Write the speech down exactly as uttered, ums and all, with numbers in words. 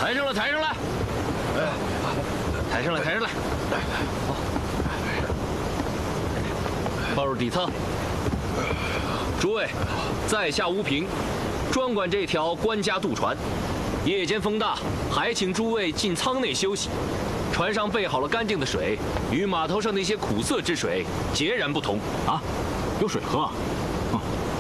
抬上来，抬上来！哎，抬上来，抬上来！好，抱入底舱。诸位，在下吴平，专管这条官家渡船。夜间风大，还请诸位进舱内休息。船上备好了干净的水，与码头上那些苦涩之水截然不同。 啊，有水喝？